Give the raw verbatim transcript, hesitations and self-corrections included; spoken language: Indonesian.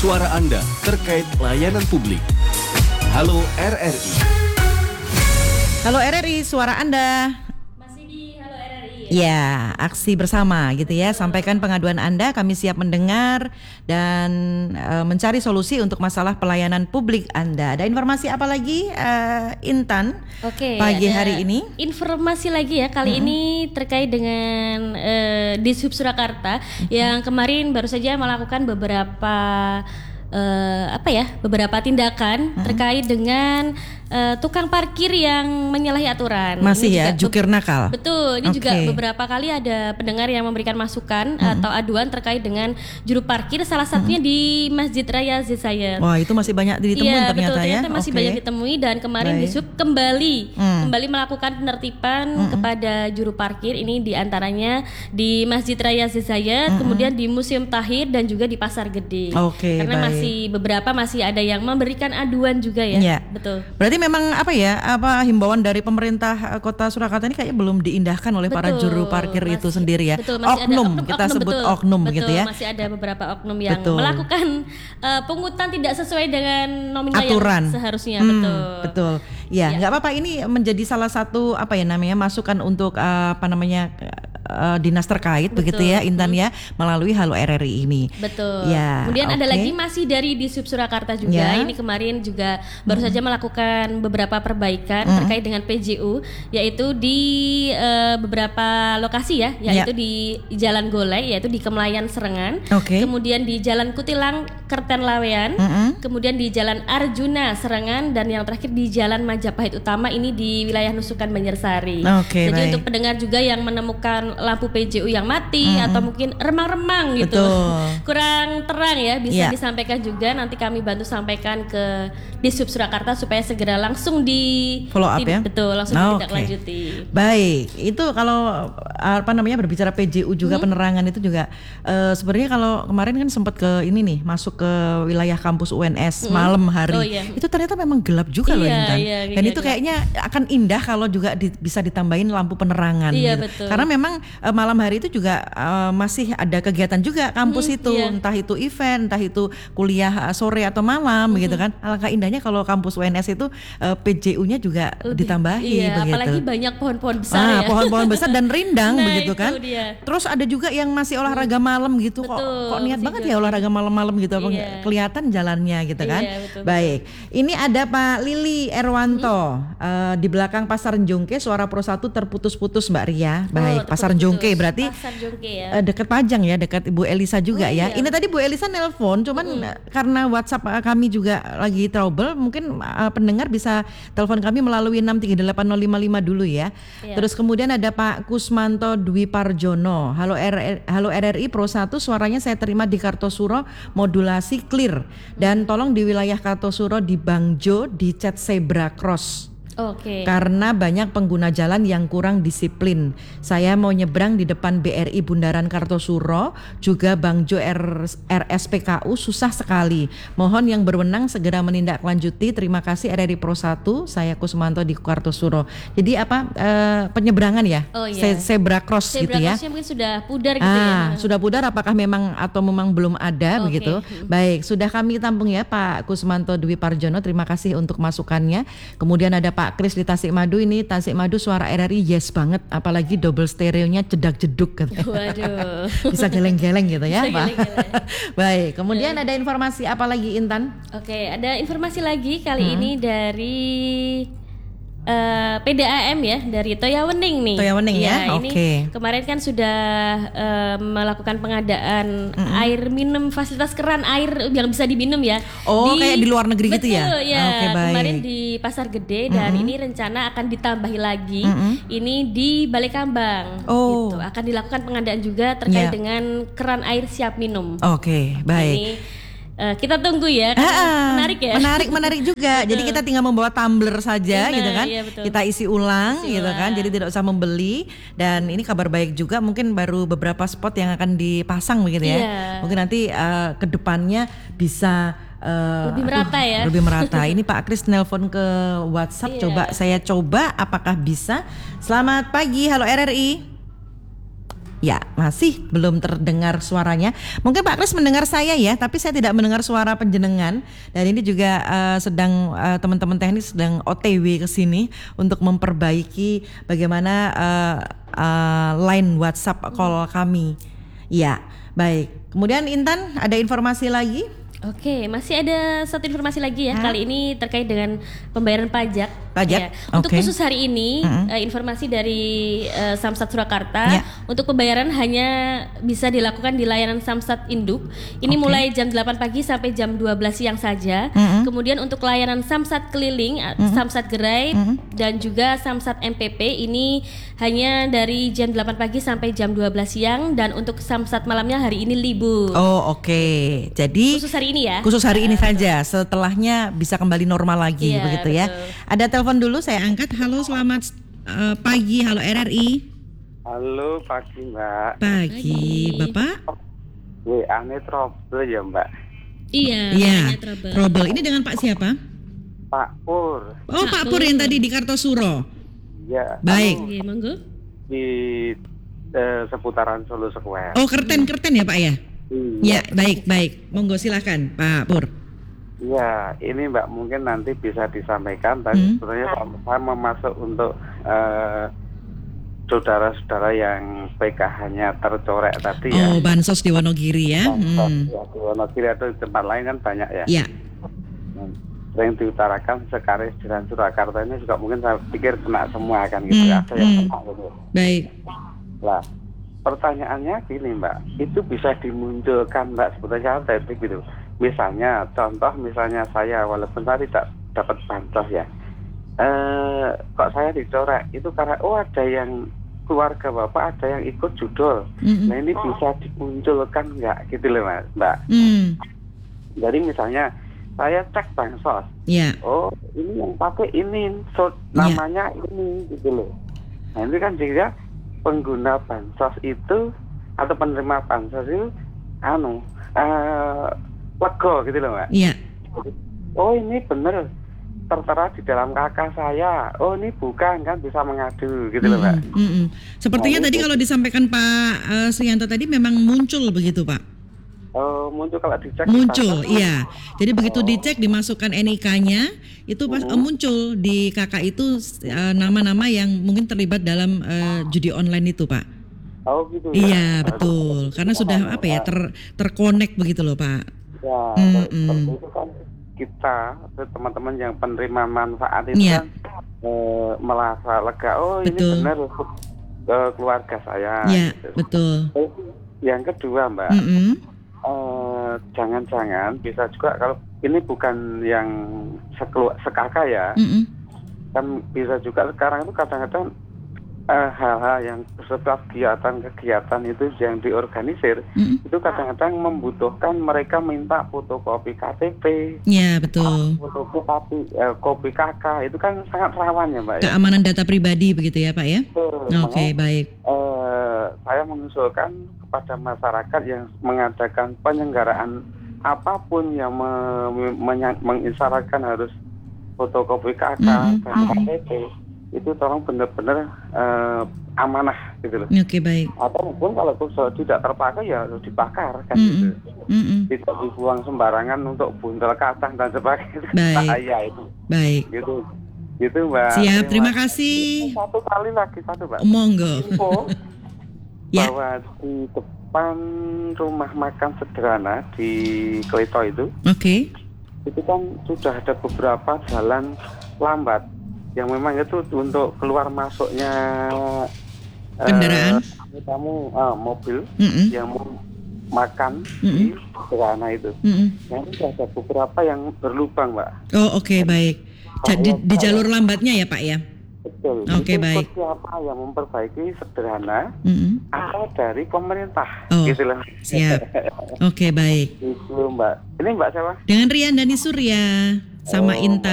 suara Anda terkait layanan publik. Halo R R I. Halo R R I, suara Anda. Masih di Halo R R I ya? Ya, aksi bersama gitu ya. Sampaikan pengaduan Anda, kami siap mendengar dan uh, mencari solusi untuk masalah pelayanan publik Anda. Ada informasi apa lagi, uh, Intan? Oke, pagi ada hari ini. Informasi lagi ya, kali mm-hmm. ini terkait dengan uh, Dishub Surakarta mm-hmm. yang kemarin baru saja melakukan beberapa uh, apa ya, beberapa tindakan mm-hmm. terkait dengan Uh, tukang parkir yang menyalahi aturan. Masih ini ya, jukir nakal. Betul, ini okay. juga beberapa kali ada pendengar yang memberikan masukan mm-hmm. atau aduan terkait dengan juru parkir, salah satunya mm-hmm. di Masjid Raya Zizayat. Wah, itu masih banyak ditemuin ya, ternyata betul, ya. ternyata masih okay. banyak ditemui dan kemarin Dishub kembali mm. kembali melakukan penertiban mm-hmm. kepada juru parkir ini diantaranya di Masjid Raya Zizayat, mm-hmm. kemudian di Museum Tahir dan juga di Pasar Gede. Okay, Karena baik. masih beberapa masih ada yang memberikan aduan juga ya. ya. Betul. Berarti memang apa ya, apa himbauan dari pemerintah Kota Surakarta ini kayaknya belum diindahkan oleh betul, para juru parkir masih, itu sendiri ya. Betul, oknum, oknum, kita oknum, sebut betul, oknum betul, gitu ya. Masih ada beberapa oknum yang betul. melakukan uh, pungutan tidak sesuai dengan nominal aturan yang seharusnya. hmm, betul. Betul. Ya, nggak ya. apa-apa, ini menjadi salah satu apa ya namanya masukan untuk uh, apa namanya uh, dinas terkait betul. begitu ya, Intan hmm. ya, melalui Halo R R I ini. Betul. Ya, kemudian okay. ada lagi masih dari Dishub Surakarta juga. Ya. Ini kemarin juga baru hmm. saja melakukan beberapa perbaikan hmm. terkait dengan P J U, yaitu di uh, beberapa lokasi ya, yaitu ya. di Jalan Golek, yaitu di Kemelayan Serengan, okay. kemudian di Jalan Kutilang Kerten Lawean, hmm. kemudian di Jalan Arjuna Serengan, dan yang terakhir di Jalan Majapahit Utama, ini di wilayah Nusukan Banjarsari. Okay, Jadi baik. untuk pendengar juga yang menemukan lampu P J U yang mati hmm. atau mungkin remang-remang gitu, betul. kurang terang ya, bisa ya. disampaikan juga, nanti kami bantu sampaikan ke Dishub Surakarta supaya segera langsung di follow up ya. Betul, langsung oh, ditindaklanjuti. Okay. Baik, itu kalau apa namanya berbicara P J U juga hmm. penerangan itu juga uh, sebenarnya kalau kemarin kan sempat ke ini nih, masuk ke wilayah kampus U N S hmm. malam hari. Oh, iya. Itu ternyata memang gelap juga iya, loh Intan. Iya, Dan iya, itu iya. kayaknya akan indah kalau juga di, bisa ditambahin lampu penerangan iya, gitu. betul. Karena memang uh, malam hari itu juga uh, masih ada kegiatan juga kampus hmm, itu, iya. entah itu event, entah itu kuliah uh, sore atau malam hmm. gitu kan. Alangkah indahnya kalau kampus U N S itu uh, P J U-nya juga lebih ditambahi iya, begitu. Apalagi banyak pohon-pohon besar ah, ya. pohon-pohon besar dan rindang nah, begitu kan. Dia. Terus ada juga yang masih olahraga malam gitu. Betul, kok kok niat banget juga. ya olahraga malam-malam gitu, apa iya. kelihatan jalannya gitu kan. Iya, betul, Baik. betul. Ini ada Pak Lili Erwanto hmm. uh, di belakang Pasar Jongke, suara Pro satu terputus-putus Mbak Ria. Baik, oh, Pasar Jongke berarti Pasar Jongke ya. Uh, dekat Pajang ya, dekat Ibu Elisa juga oh, ya. Iya. Ini tadi Bu Elisa nelpon, cuman hmm. karena WhatsApp kami juga lagi trouble, mungkin uh, pendengar bisa telepon kami melalui enam tiga delapan nol lima lima dulu ya. Yeah. Terus kemudian ada Pak Kusmanto Dwi Parjono. Halo R R, Halo R R I Pro satu, suaranya saya terima di Kartosuro, modulasi clear. Dan tolong di wilayah Kartosuro di Bangjo dicat zebra cross. Oke. Okay. Karena banyak pengguna jalan yang kurang disiplin. Saya mau nyebrang di depan B R I Bundaran Kartosuro, juga Bangjo R, R S P K U susah sekali. Mohon yang berwenang segera menindaklanjuti. Terima kasih R R I Pro satu, saya Kusmanto di Kartosuro. Jadi apa uh, penyebrangan ya? Oh, iya. Zebra cross zebra gitu ya. Zebra crossnya mungkin sudah pudar gitu ah, ya. Sudah pudar apakah memang atau memang belum ada okay. begitu. Baik, sudah kami tampung ya Pak Kusmanto Dwi Parjono. Terima kasih untuk masukannya. Kemudian ada Pak Pak Kris di Tasikmadu, ini Tasikmadu suara R R I yes banget, apalagi double stereonya jedak-jeduk katanya. Waduh. Bisa geleng-geleng gitu ya, Pak. Geleng-geleng. Baik, kemudian ada informasi apa lagi Intan? Oke, ada informasi lagi kali hmm. ini dari Uh, P D A M ya, dari Toya Wening nih. Toya Wening ya, ya oke. Okay. Kemarin kan sudah uh, melakukan pengadaan mm-hmm. air minum, fasilitas keran air yang bisa diminum ya. Oh, di, kayak di luar negeri betul, gitu ya? ya. Okay, baik. Kemarin di Pasar Gede dan mm-hmm. ini rencana akan ditambahi lagi. Mm-hmm. Ini di Balekambang. Oh. Gitu. Akan dilakukan pengadaan juga terkait yeah. dengan keran air siap minum. Oke, okay, baik. Ini, Uh, kita tunggu ya, karena ah, menarik ya. Menarik, menarik juga. Jadi kita tinggal membawa tumbler saja, nah, gitu kan. Iya, kita isi ulang, isi gitu ulang. kan. Jadi tidak usah membeli. Dan ini kabar baik juga, mungkin baru beberapa spot yang akan dipasang, begitu ya. Iya. Mungkin nanti uh, ke depannya bisa uh, lebih merata aduh, ya. Lebih merata. Ini Pak Kris nelpon ke WhatsApp. Iya. Coba saya coba, apakah bisa? Selamat pagi, halo R R I. Ya, masih belum terdengar suaranya. Mungkin Pak Kris mendengar saya ya, tapi saya tidak mendengar suara penjenengan. Dan ini juga uh, sedang uh, teman-teman teknis sedang O T W ke sini untuk memperbaiki bagaimana uh, uh, line WhatsApp call kami. Ya, baik. Kemudian Intan, ada informasi lagi? Oke, masih ada satu informasi lagi ya. Hah? Kali ini terkait dengan pembayaran pajak. Pajak? Ya. Untuk Oke. khusus hari ini, Mm-hmm. uh, informasi dari uh, Samsat Surakarta, Ya. untuk pembayaran hanya bisa dilakukan di layanan Samsat Induk. Ini Oke. mulai jam delapan pagi sampai jam dua belas siang saja. Mm-hmm. Kemudian untuk layanan Samsat Keliling, uh, Samsat Gerai, Mm-hmm. dan juga Samsat M P P ini hanya dari jam delapan pagi sampai jam dua belas siang. Dan untuk Samsat malamnya hari ini libur. Oh, oke. Jadi Khusus hari ini ya. khusus hari ini saja, setelahnya bisa kembali normal lagi, Iya, begitu ya. betul. Ada telepon dulu, saya angkat. Halo, selamat uh, pagi. Halo R R I. Halo pagi Mbak. Pagi, Pagi. Bapak. W A-nya trouble ya Mbak. Iya, Iya, namanya trouble. trouble. Ini dengan Pak siapa? Pak Pur. Oh, Pak Pur yang tadi di Kartosuro. Ya. Baik. anu, Oke, monggo. Di eh, seputaran Solo Square. Oh, kerten-kerten ya Pak ya? Ya, baik, baik. Monggo silakan Pak Pur. Iya, ini Mbak mungkin nanti bisa disampaikan. Tapi Hmm. sebenarnya saya mau masuk untuk eh, saudara-saudara yang P K H-nya tercorek tadi ya. Oh, bansos di Wonogiri ya. Hmm. Ya, di Wonogiri atau di tempat lain kan banyak ya. Ya, Yang diutarakan Sekaris dan Surakarta ini juga mungkin saya pikir kena semua kan gitu. Hmm, Ada yang hmm. kena gitu. baik. Lah, pertanyaannya gini Mbak, itu bisa dimunculkan Mbak sebetulnya teknik gitu. Misalnya, contoh misalnya saya walaupun saya tidak dapat bansos ya, eh, kok saya dicorek itu karena oh ada yang keluarga Bapak ada yang ikut judul. Mm-mm. Nah ini bisa dimunculkan nggak gitu loh Mas, Mbak. Hmm. Jadi misalnya saya cek bansos, Ya. oh ini yang pakai ini, so, namanya ini gitu loh. Nah ini kan jika pengguna bansos itu atau penerima bansos itu anu uh, lego gitu loh Mbak. Iya. Oh ini bener tertera di dalam kakak saya. Oh ini bukan, kan bisa mengadu gitu loh Mbak. Mm-mm, mm-mm. Sepertinya Nah, tadi itu- kalau disampaikan Pak eh, Suyanto tadi memang muncul begitu Pak. Oh muncul kalau dicek Muncul, bansos. iya. Jadi begitu dicek dimasukkan N I K-nya itu pas eh, muncul di K K itu eh, nama-nama yang mungkin terlibat dalam eh, judi online itu Pak. Oh gitu ya. Iya betul, karena sudah apa ya ter terkonek begitu loh Pak. Ya, Mm-mm. seperti itu kan kita atau teman-teman yang penerima manfaat itu Iya. kan eh, merasa lega. Oh ini Betul. benar untuk eh, keluarga saya. Iya gitu. betul. Eh, Yang kedua Mbak, Mm-mm. eh, jangan-jangan bisa juga kalau ini bukan yang sekelu- sekaka ya, Mm-mm. kan bisa juga sekarang itu kadang-kadang eh, hal-hal yang setiap kegiatan-kegiatan itu yang diorganisir Mm-mm. itu kadang-kadang membutuhkan mereka minta fotokopi K T P, Ya betul. fotokopi eh, kopi K K, itu kan sangat rawan ya Mbak ya. Keamanan data pribadi begitu ya Pak ya. Betul. Oke Makanya, baik. eh, saya mengusulkan kepada masyarakat yang mengadakan penyelenggaraan apapun yang me- menya- mengisyaratkan harus fotokopi K K Mm-mm. dan K T P itu tolong benar-benar eh, amanah gitu loh. Oke baik. Atau mungkin kalau sudah tidak terpakai ya harus dibakar kan Mm-mm. gitu. Mm-mm. Tidak dibuang sembarangan untuk buntel kacang dan sebagainya. Itu kan Baik. bahaya itu. Baik. Gitu. Gitu Mbak. Siap, terima kasih. Satu kali lagi satu Mbak. Monggo. Info Ya. bahwa di depan rumah makan sederhana di Kleto itu Oke. itu kan sudah ada beberapa jalan lambat yang memang itu untuk keluar masuknya eh, Kendaraan. kamu ah, mobil Mm-mm. yang mau makan di sederhana itu. Mm-mm. Nah ini ada beberapa yang berlubang Mbak. Oh oke baik. Ja- di, di jalur lambatnya ya Pak ya. Betul. Oke, Itu baik. siapa yang memperbaiki sederhana Mm-mm. atau dari pemerintah Oh, gitu loh. siap. Oke baik. Itu Mbak. Ini Mbak siapa? Dengan Rian Dani Surya sama Oh, Intan.